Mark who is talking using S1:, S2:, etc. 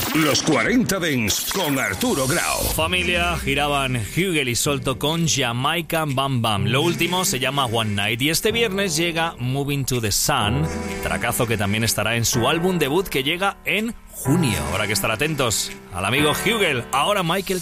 S1: Los 40 Dents con Arturo Grau.
S2: Familia, giraban Hugel y Solto con Jamaican Bam Bam. Lo último se llama One Night y este viernes llega Moving to the Sun, tracazo que también estará en su álbum debut que llega en junio. Habrá que estar atentos al amigo Hugel. Ahora Michael